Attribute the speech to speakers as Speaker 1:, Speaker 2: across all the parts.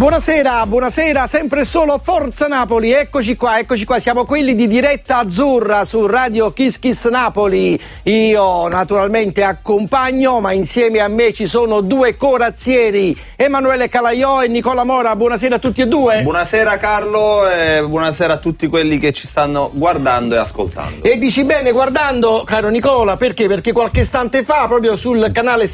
Speaker 1: Buonasera, sempre solo Forza Napoli, eccoci qua, siamo quelli di Diretta Azzurra su Radio Kiss Kiss Napoli. Io naturalmente accompagno, ma insieme a me ci sono due corazzieri, Emanuele Calaiò e Nicola Mora. Buonasera a tutti e due.
Speaker 2: Buonasera Carlo e buonasera a tutti quelli che ci stanno guardando e ascoltando.
Speaker 1: E dici bene guardando, caro Nicola, perché? Perché qualche istante fa, proprio sul canale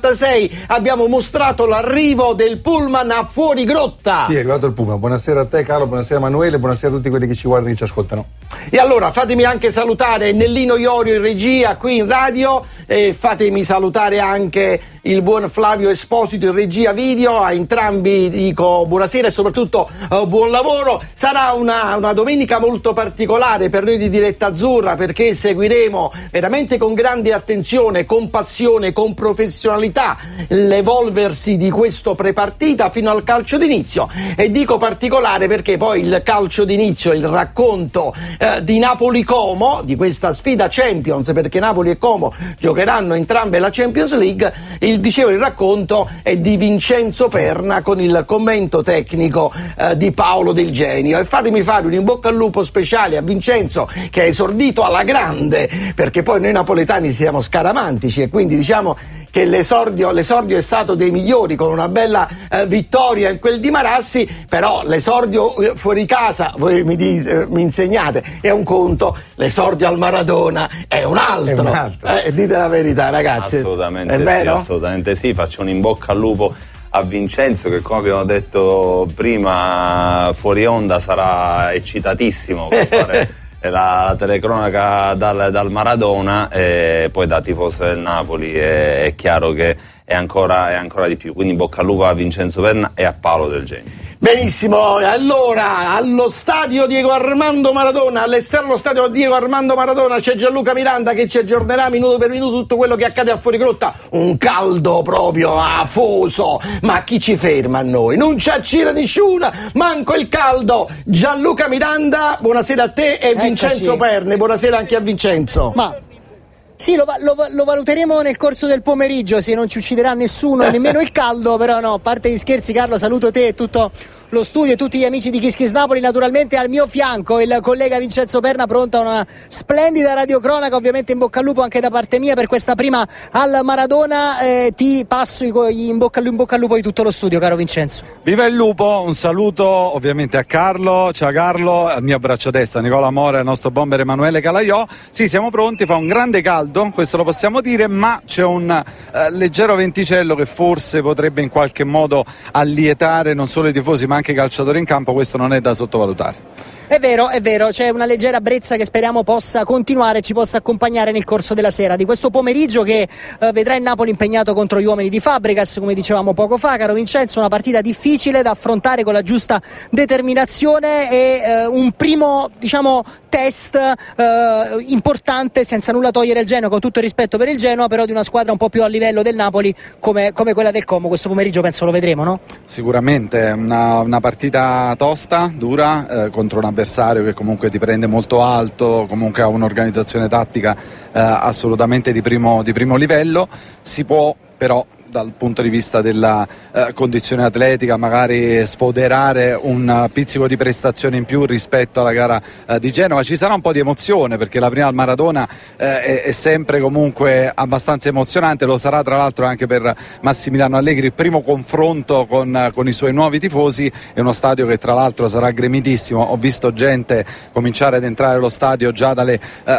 Speaker 1: 76, abbiamo mostrato l'arrivo del pullman a Fuorigrotta.
Speaker 3: Sì, è arrivato il Puma. Buonasera a te Carlo, buonasera Emanuele, buonasera a tutti quelli che ci guardano e ci ascoltano.
Speaker 1: E allora fatemi anche salutare Nellino Iorio in regia qui in radio, e fatemi salutare anche il buon Flavio Esposito in regia video. A entrambi dico buonasera e soprattutto buon lavoro. Sarà una domenica molto particolare per noi di Diretta Azzurra, perché seguiremo veramente con grande attenzione, con passione, con professionalità l'evolversi di questo prepartita fino al calcio d'inizio. E dico particolare perché poi il calcio d'inizio, il racconto di Napoli-Como, di questa sfida Champions, perché Napoli e Como giocheranno entrambe la Champions League, il racconto è di Vincenzo Perna con il commento tecnico di Paolo Del Genio. E fatemi fare un in bocca al lupo speciale a Vincenzo, che ha esordito alla grande, perché poi noi napoletani siamo scaramantici e quindi diciamo che l'esordio è stato dei migliori, con una bella vittoria in quel di Marassi. Però l'esordio fuori casa, voi mi insegnate, è un conto, l'esordio al Maradona è un altro. Dite la verità, ragazzi.
Speaker 2: Assolutamente
Speaker 1: è vero?
Speaker 2: Sì, assolutamente sì. Faccio un in bocca al lupo a Vincenzo, che come abbiamo detto prima fuori onda sarà eccitatissimo per fare la telecronaca dal Maradona, e poi da tifoso del Napoli è chiaro che è ancora di più. Quindi in bocca al lupo a Vincenzo Perna e a Paolo Del Genio.
Speaker 1: Benissimo, allora allo stadio Diego Armando Maradona, all'esterno stadio Diego Armando Maradona c'è Gianluca Miranda che ci aggiornerà minuto per minuto tutto quello che accade a Fuorigrotta. Un caldo proprio afoso, ma chi ci ferma a noi? Non ci accira nessuna, manco il caldo. Gianluca Miranda, buonasera a te, e Vincenzo Perne, buonasera anche a Vincenzo.
Speaker 4: Sì, lo valuteremo nel corso del pomeriggio, se non ci ucciderà nessuno, nemmeno il caldo. Però no, a parte gli scherzi, Carlo, saluto te e tutto lo studio e tutti gli amici di Kiss Kiss Napoli. Naturalmente al mio fianco il collega Vincenzo Perna, pronta una splendida radiocronaca, ovviamente in bocca al lupo anche da parte mia per questa prima al Maradona. Ti passo in bocca al lupo di tutto lo studio, caro Vincenzo.
Speaker 5: Viva il lupo, un saluto ovviamente a Carlo, ciao Carlo, al mio braccio destra Nicola Mora e al nostro bomber Emanuele Calaiò. Sì, siamo pronti, fa un grande caldo, questo lo possiamo dire, ma c'è un leggero venticello che forse potrebbe in qualche modo allietare non solo i tifosi ma anche i calciatori in campo. Questo non è da sottovalutare.
Speaker 4: È vero, c'è una leggera brezza che speriamo possa continuare e ci possa accompagnare nel corso della sera di questo pomeriggio, che vedrà il Napoli impegnato contro gli uomini di Fabregas, come dicevamo poco fa, caro Vincenzo. Una partita difficile da affrontare con la giusta determinazione e un primo, test importante, senza nulla togliere il Genoa, con tutto il rispetto per il Genoa, però di una squadra un po' più a livello del Napoli come quella del Como. Questo pomeriggio penso lo vedremo, no?
Speaker 5: Sicuramente una partita tosta, dura, contro un avversario che comunque ti prende molto alto, comunque ha un'organizzazione tattica assolutamente di primo livello. Si può però, dal punto di vista della condizione atletica, magari sfoderare un pizzico di prestazione in più rispetto alla gara di Genova. Ci sarà un po' di emozione, perché la prima al Maradona è sempre comunque abbastanza emozionante. Lo sarà tra l'altro anche per Massimiliano Allegri, il primo confronto con i suoi nuovi tifosi. È uno stadio che tra l'altro sarà gremitissimo. Ho visto gente cominciare ad entrare allo stadio già dalle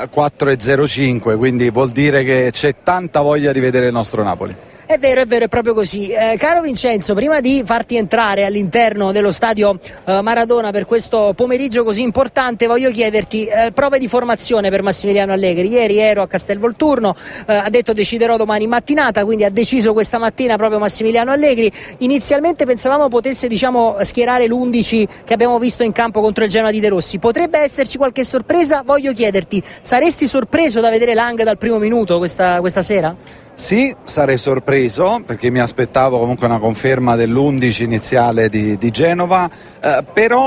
Speaker 5: 4:05, quindi vuol dire che c'è tanta voglia di vedere il nostro Napoli.
Speaker 4: È vero, è proprio così. Caro Vincenzo, prima di farti entrare all'interno dello stadio Maradona per questo pomeriggio così importante, voglio chiederti prove di formazione per Massimiliano Allegri. Ieri ero a Castelvolturno, ha detto deciderò domani mattinata, quindi ha deciso questa mattina proprio Massimiliano Allegri. Inizialmente pensavamo potesse schierare l'11 che abbiamo visto in campo contro il Genoa di De Rossi. Potrebbe esserci qualche sorpresa? Voglio chiederti, saresti sorpreso da vedere Lang dal primo minuto questa sera?
Speaker 5: Sì, sarei sorpreso perché mi aspettavo comunque una conferma dell'11 iniziale di Genova, però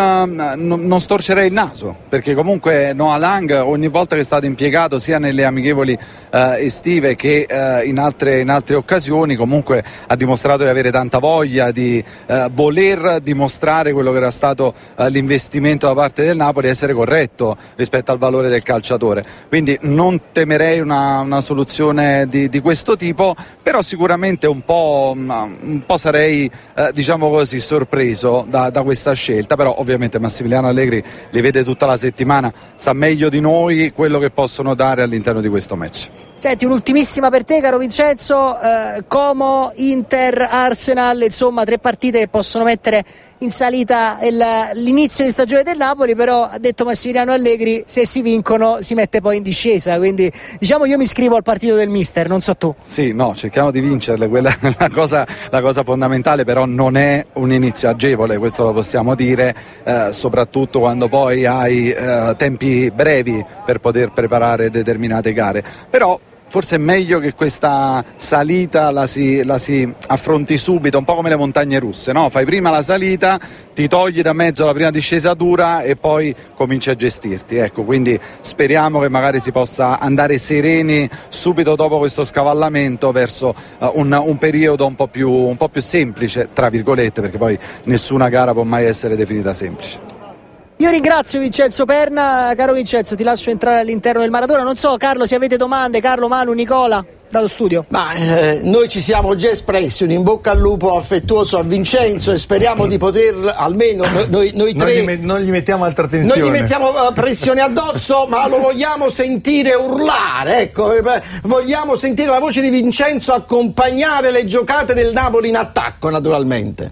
Speaker 5: non storcerei il naso, perché comunque Noah Lang ogni volta che è stato impiegato sia nelle amichevoli estive che in altre occasioni comunque ha dimostrato di avere tanta voglia, di voler dimostrare quello che era stato l'investimento da parte del Napoli, essere corretto rispetto al valore del calciatore, quindi non temerei una soluzione di questo tipo, però sicuramente un po' sarei diciamo così sorpreso da questa scelta, però ovviamente Massimiliano Allegri li vede tutta la settimana, sa meglio di noi quello che possono dare all'interno di questo match.
Speaker 4: Senti, un'ultimissima per te, caro Vincenzo, Como, Inter, Arsenal, insomma 3 partite che possono mettere in salita l'inizio di stagione del Napoli, però ha detto Massimiliano Allegri se si vincono si mette poi in discesa, quindi diciamo io mi iscrivo al partito del mister, non so tu.
Speaker 5: Sì, no, cerchiamo di vincerle, quella è la cosa fondamentale, però non è un inizio agevole, questo lo possiamo dire, soprattutto quando poi hai tempi brevi per poter preparare determinate gare, però forse è meglio che questa salita la si affronti subito, un po' come le montagne russe, no? Fai prima la salita, ti togli da mezzo la prima discesa dura e poi cominci a gestirti, ecco, quindi speriamo che magari si possa andare sereni subito dopo questo scavallamento verso un periodo un po' più semplice, tra virgolette, perché poi nessuna gara può mai essere definita semplice.
Speaker 4: Io ringrazio Vincenzo Perna, caro Vincenzo, ti lascio entrare all'interno del Maradona. Non so, Carlo, se avete domande, Carlo, Manu, Nicola, dallo studio.
Speaker 1: Ma noi ci siamo già espressi, un in bocca al lupo affettuoso a Vincenzo e speriamo di poter almeno noi tre
Speaker 3: non gli mettiamo altra tensione.
Speaker 1: Non gli mettiamo pressione addosso, ma lo vogliamo sentire urlare, ecco, vogliamo sentire la voce di Vincenzo accompagnare le giocate del Napoli in attacco, naturalmente.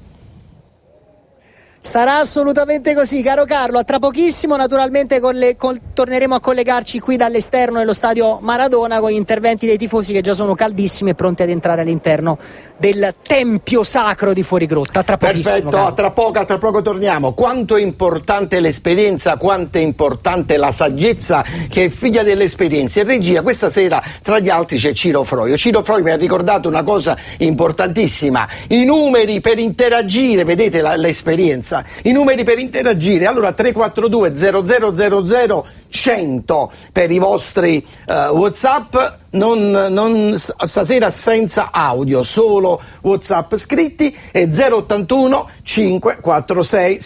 Speaker 4: Sarà assolutamente così, caro Carlo. A tra pochissimo, naturalmente, torneremo a collegarci qui dall'esterno dello stadio Maradona con gli interventi dei tifosi che già sono caldissimi e pronti ad entrare all'interno del tempio sacro di Fuorigrotta. A tra pochissimo.
Speaker 1: Perfetto, a tra poco torniamo. Quanto è importante l'esperienza, quanto è importante la saggezza che è figlia dell'esperienza. In regia questa sera, tra gli altri, c'è Ciro Froio. Ciro Froio mi ha ricordato una cosa importantissima: i numeri per interagire, vedete l'esperienza. I numeri per interagire, allora 342 0000 100 per i vostri WhatsApp, non stasera senza audio, solo WhatsApp scritti, e 081 546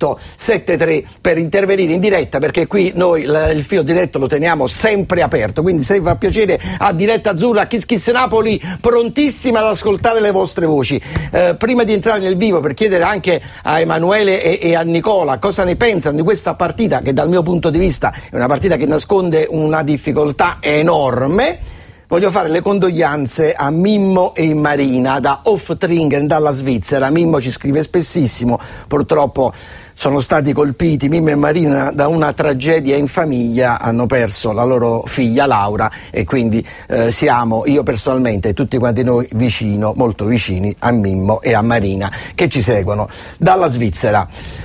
Speaker 1: 6873 per intervenire in diretta, perché qui noi il filo diretto lo teniamo sempre aperto, quindi se vi fa piacere a Diretta Azzurra, Kiss Kiss Napoli, prontissima ad ascoltare le vostre voci. Prima di entrare nel vivo, per chiedere anche a Emanuele e a Nicola cosa ne pensano di questa partita, che dal mio punto di vista è una partita che nasconde una difficoltà enorme, voglio fare le condoglianze a Mimmo e Marina da Oftringen, dalla Svizzera. Mimmo ci scrive spessissimo, purtroppo sono stati colpiti, Mimmo e Marina, da una tragedia in famiglia, hanno perso la loro figlia Laura, e quindi siamo, io personalmente e tutti quanti noi, molto vicini a Mimmo e a Marina che ci seguono dalla Svizzera.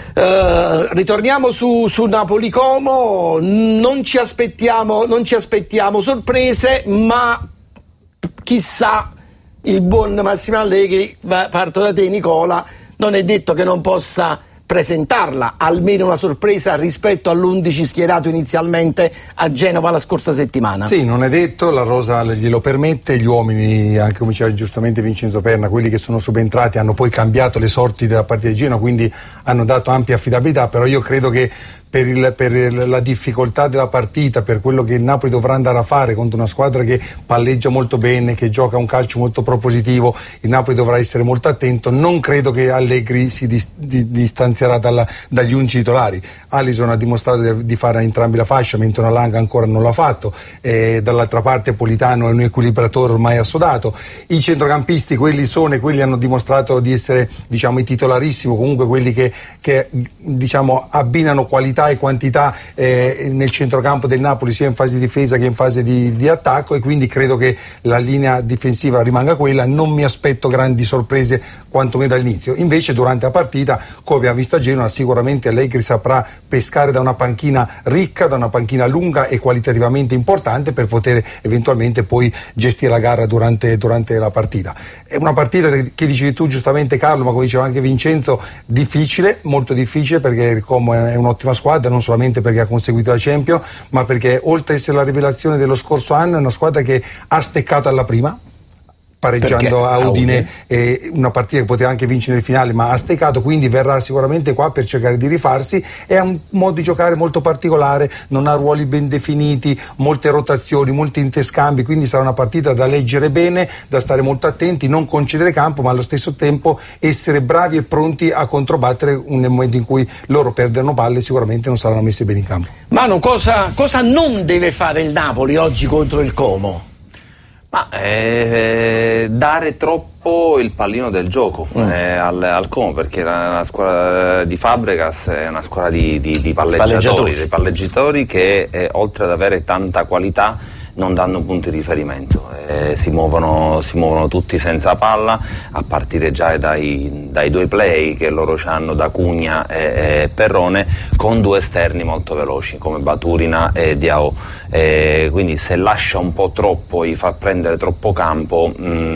Speaker 1: Ritorniamo su Napoli Como, non ci aspettiamo sorprese, ma chissà, il buon Massimo Allegri, parto da te Nicola, non è detto che non possa presentarla, almeno una sorpresa rispetto all'11 schierato inizialmente a Genova la scorsa settimana.
Speaker 3: Sì, non è detto, la rosa glielo permette, gli uomini, anche come diceva giustamente Vincenzo Perna, quelli che sono subentrati hanno poi cambiato le sorti della partita di Genova, quindi hanno dato ampia affidabilità, però io credo che per la difficoltà della partita, per quello che il Napoli dovrà andare a fare contro una squadra che palleggia molto bene, che gioca un calcio molto propositivo, il Napoli dovrà essere molto attento. Non credo che Allegri si distanzierà dagli 11 titolari. Alisson ha dimostrato di fare entrambi la fascia, mentre Lang ancora non l'ha fatto, dall'altra parte Politano è un equilibratore ormai assodato. I centrocampisti, quelli hanno dimostrato di essere, diciamo, i titolarissimi, comunque quelli che diciamo abbinano qualità qualità e quantità nel centrocampo del Napoli, sia in fase di difesa che in fase di attacco, e quindi credo che la linea difensiva rimanga quella. Non mi aspetto grandi sorprese quantomeno dall'inizio. Invece durante la partita, come abbiamo visto a Genova, sicuramente Allegri saprà pescare da una panchina ricca, da una panchina lunga e qualitativamente importante, per poter eventualmente poi gestire la gara durante la partita. È una partita che dicevi tu giustamente, Carlo, ma come diceva anche Vincenzo, difficile, molto difficile, perché il Como è un'ottima squadra, non solamente perché ha conseguito la Champions, ma perché oltre ad essere la rivelazione dello scorso anno è una squadra che ha steccato alla prima, pareggiando a Udine, una partita che poteva anche vincere nel finale, ma ha steccato, quindi verrà sicuramente qua per cercare di rifarsi. È un modo di giocare molto particolare, non ha ruoli ben definiti, molte rotazioni, molti interscambi, quindi sarà una partita da leggere bene, da stare molto attenti, non concedere campo, ma allo stesso tempo essere bravi e pronti a controbattere nel momento in cui loro perderanno palle, sicuramente non saranno messi bene in campo.
Speaker 1: Manu, cosa non deve fare il Napoli oggi contro il Como?
Speaker 2: Ma dare troppo il pallino del gioco al Como, perché la squadra di Fabregas è una squadra di palleggiatori che oltre ad avere tanta qualità non danno punti di riferimento, si muovono tutti senza palla, a partire già dai due play che loro hanno da Cugna e Perrone, con due esterni molto veloci come Baturina e Diao, quindi se lascia un po' troppo, gli fa prendere troppo campo,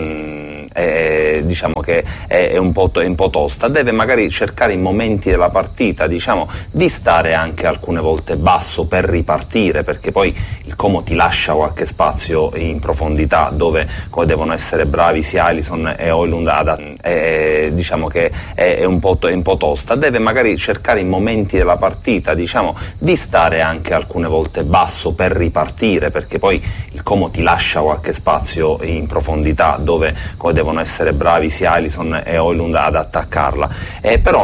Speaker 2: diciamo che è un po' tosta. Deve magari cercare in momenti della partita, diciamo, di stare anche alcune volte basso per ripartire, perché poi il Como ti lascia qualche spazio in profondità dove devono essere bravi sia Alisson e Højlund, diciamo che è un po' tosta. Deve magari cercare in momenti della partita, diciamo, di stare anche alcune volte basso per ripartire, perché poi il Como ti lascia qualche spazio in profondità dove devono essere bravi sia Alisson e Højlund ad attaccarla, però